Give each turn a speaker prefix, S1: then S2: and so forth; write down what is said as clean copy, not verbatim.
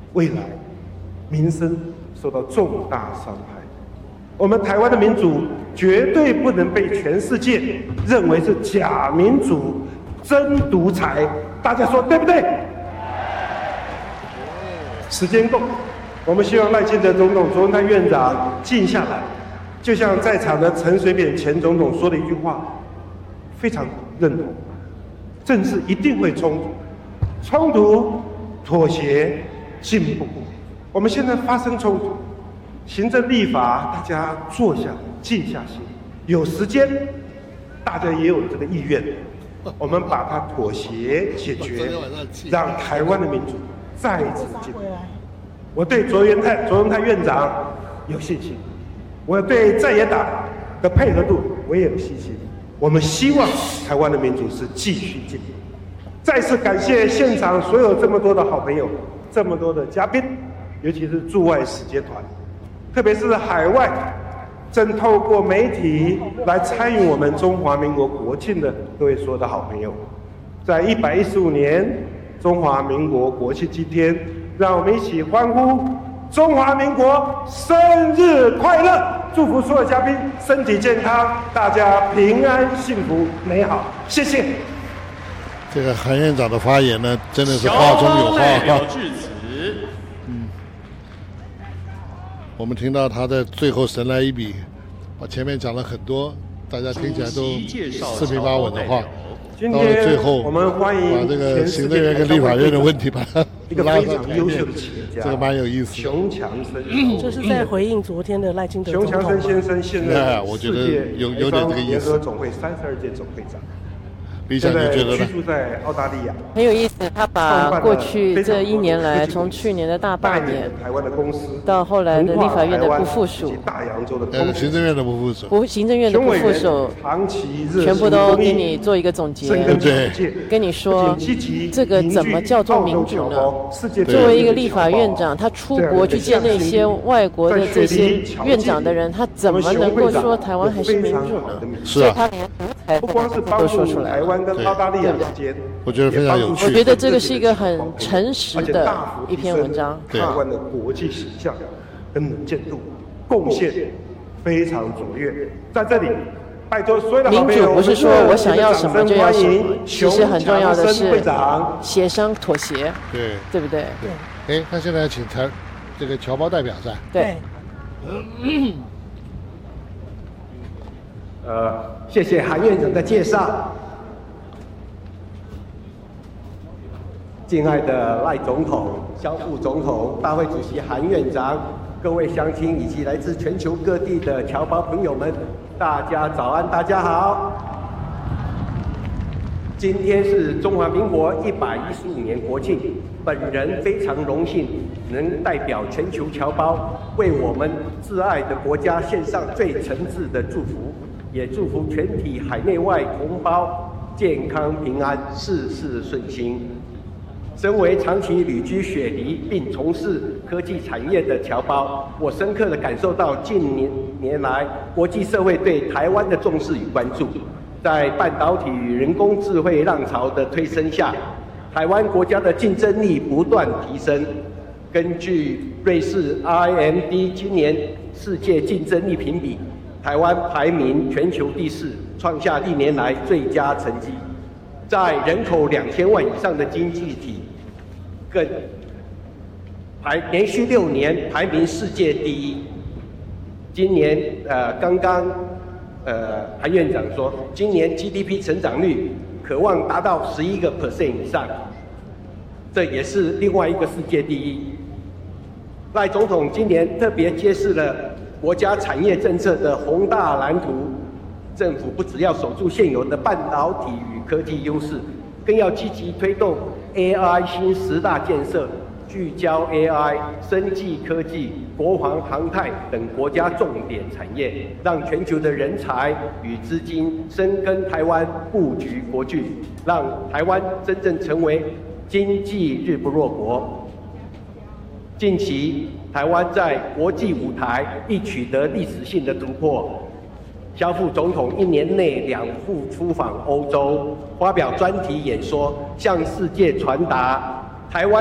S1: 未来民生受到重大伤害。我们台湾的民主绝对不能被全世界认为是假民主、真独裁，大家说对不对？时间够，我们希望赖清德总统、卓荣泰院长静下来，就像在场的陈水扁前总统说的一句话，非常认同：政治一定会冲突，冲突、妥协、进步。我们现在发生冲突。行政立法，大家坐下，静下心，有时间，大家也有这个意愿，我们把它妥协解决，让台湾的民主再次进步。我对卓荣泰院长有信心，我对在野党的配合度我也有信心。我们希望台湾的民主是继续进步。再次感谢现场所有这么多的好朋友，这么多的嘉宾，尤其是驻外使节团。特别是海外正透过媒体来参与我们中华民国国庆的各位所有的好朋友，在115年中华民国国庆今天，让我们一起欢呼中华民国生日快乐！祝福所有嘉宾身体健康，大家平安幸福美好，谢谢。
S2: 这个韩院长的发言呢，真的是话中有话。我们听到他在最后神来一笔，把前面讲了很多大家听起来都四平八稳的话，到了最后
S1: 我们欢迎
S2: 把这个行政院跟立法院的问题把它拉上台面，这个蛮有意思的。
S1: 熊强生，
S3: 这是在回应昨天的赖清德
S1: 熊强生先生现任
S2: 我觉得有点这个意思。
S1: 联合总会32届总会长。
S2: 理想，你觉得呢？
S1: 居住在澳大利亚，
S4: 很有意思。他把过去这1年来，从去年的大罢免，
S1: 台湾的公司，
S4: 到后来的立法院的不附属，
S1: 大洋洲的
S2: 行政院的不附属，
S4: 行政院的不附属，全部都给你做一个总结，
S2: 对，
S4: 跟你说这个怎么叫做民主呢？作为一个立法院长，他出国去见那些外国的这些院长的人，他怎么能够说台湾还是民主呢？
S2: 是啊，
S4: 他连独裁
S1: 不光是帮助台湾跟澳大利亚之间，
S2: 我觉得非常有趣。
S4: 我觉得这个是一个很诚实的一篇文章。
S1: 台湾的国际形象跟能见度贡献非常卓越。在这里，拜托所有的好朋友，
S4: 民主不是说我想要什么就要什么，其实很重要的是协商妥协，对不对？
S2: 对。哎，那现在请这个侨胞代表噻。
S4: 对。
S5: 谢谢韩院长的介绍。敬爱的赖总统、萧副总统、大会主席韩院长、各位乡亲以及来自全球各地的侨胞朋友们，大家早安，大家好。今天是中华民国115年国庆，本人非常荣幸能代表全球侨胞，为我们挚爱的国家献上最诚挚的祝福，也祝福全体海内外同胞健康平安，事事顺心。身为长期旅居雪梨并从事科技产业的侨胞，我深刻地感受到近年来国际社会对台湾的重视与关注。在半导体与人工智慧浪潮的推升下，台湾国家的竞争力不断提升。根据瑞士 RIMD 今年世界竞争力评比，台湾排名全球第4，创下历年来最佳成绩。在人口2000万以上的经济体，更连续6年排名世界第1。今年刚刚韩院长说，今年 GDP 成长率可望达到11% 以上，这也是另外一个世界第1。赖总统今年特别揭示了国家产业政策的宏大蓝图，政府不只要守住现有的半导体与科技优势，更要积极推动 AI 新10大建设，聚焦 AI、生技科技、国防航太等国家重点产业，让全球的人才与资金深耕台湾，布局国际，让台湾真正成为经济日不落国。近期，台湾在国际舞台亦取得历史性的突破。萧副总统1年内2赴出访欧洲，发表专题演说，向世界传达台湾